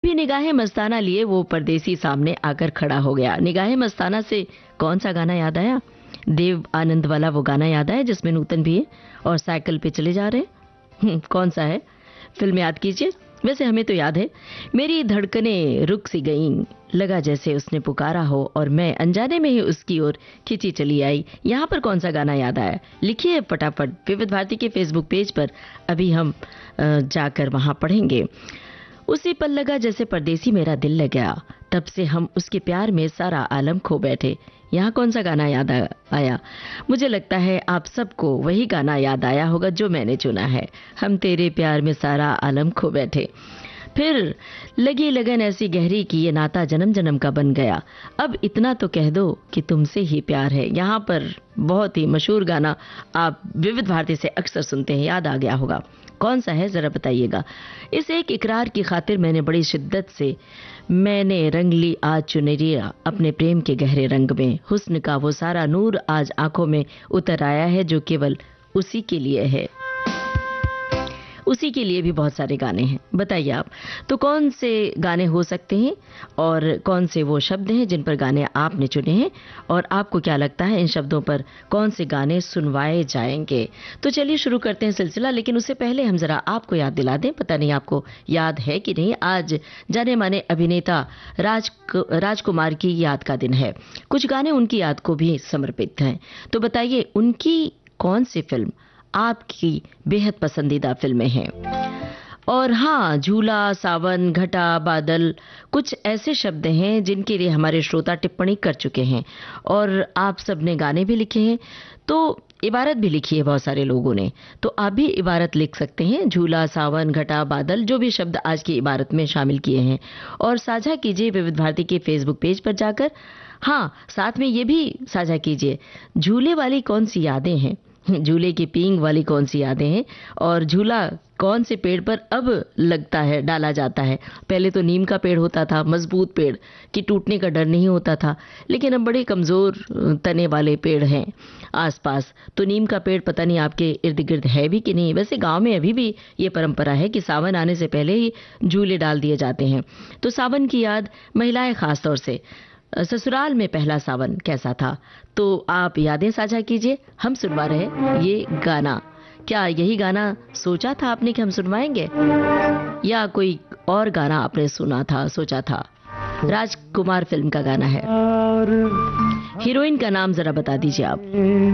भी निगाहें मस्ताना लिए वो परदेसी सामने आकर खड़ा हो गया। निगाहें मस्ताना से कौन सा गाना याद आया? देव आनंद वाला वो गाना याद आया जिसमें नूतन भी है और साइकिल पे चले जा रहे हैं? कौन सा है? फिल्म याद कीजिए। वैसे हमें तो याद है, मेरी धड़कनें रुक सी गईं, लगा जैसे उसने पुकारा हो और मैं अनजाने में ही उसकी ओर खिंची चली आई। यहाँ पर कौन सा गाना याद आया? लिखिए फटाफट विविध भारती के फेसबुक पेज पर, अभी हम जाकर वहां पढ़ेंगे। उसी पल लगा जैसे परदेसी मेरा दिल लग गया, तब से हम उसके प्यार में सारा आलम खो बैठे। यहाँ कौन सा गाना याद आया? मुझे लगता है आप सबको वही गाना याद आया होगा जो मैंने चुना है, हम तेरे प्यार में सारा आलम खो बैठे। फिर लगी लगन ऐसी गहरी कि ये नाता जन्म जन्म का बन गया, अब इतना तो कह दो कि तुमसे ही प्यार है। यहाँ पर बहुत ही मशहूर गाना आप विविध भारती से अक्सर सुनते हैं, याद आ गया होगा। कौन सा है जरा बताइएगा। इस एक इकरार की खातिर मैंने बड़ी शिद्दत से मैंने रंग ली आज चुनरिया अपने प्रेम के गहरे रंग में, हुस्न का वो सारा नूर आज आंखों में उतर आया है जो केवल उसी के लिए है। उसी के लिए भी बहुत सारे गाने हैं, बताइए आप तो कौन से गाने हो सकते हैं और कौन से वो शब्द हैं जिन पर गाने आपने चुने हैं, और आपको क्या लगता है इन शब्दों पर कौन से गाने सुनवाए जाएंगे? तो चलिए शुरू करते हैं सिलसिला, लेकिन उससे पहले हम जरा आपको याद दिला दें, पता नहीं आपको याद है कि नहीं, आज जाने माने अभिनेता राजकुमार की याद का दिन है। कुछ गाने उनकी याद को भी समर्पित हैं, तो बताइए उनकी कौन सी फिल्म आपकी बेहद पसंदीदा फिल्में हैं? और हाँ, झूला, सावन, घटा, बादल कुछ ऐसे शब्द हैं जिनके लिए हमारे श्रोता टिप्पणी कर चुके हैं और आप सबने गाने भी लिखे हैं, तो इबारत भी लिखी है बहुत सारे लोगों ने, तो आप भी इबारत लिख सकते हैं। झूला, सावन, घटा, बादल, जो भी शब्द आज की इबारत में शामिल किए हैं, और साझा कीजिए विविध भारती के फेसबुक पेज पर जाकर। हाँ, साथ में ये भी साझा कीजिए झूले वाली कौन सी यादें हैं, झूले की पींग वाली कौन सी यादें हैं, और झूला कौन से पेड़ पर अब लगता है, डाला जाता है। पहले तो नीम का पेड़ होता था, मजबूत पेड़ कि टूटने का डर नहीं होता था, लेकिन अब बड़े कमजोर तने वाले पेड़ हैं आसपास, तो नीम का पेड़ पता नहीं आपके इर्द गिर्द है भी कि नहीं। वैसे गांव में अभी भी ये परंपरा है कि सावन आने से पहले ही झूले डाल दिए जाते हैं। तो सावन की याद महिलाएं खास तौर से, ससुराल में पहला सावन कैसा था, तो आप यादें साझा कीजिए। हम सुनवा रहे ये गाना, क्या यही गाना सोचा था आपने कि हम सुनवाएंगे, या कोई और गाना आपने सुना था, सोचा था? राजकुमार फिल्म का गाना है, हीरोइन का नाम जरा बता दीजिए आप।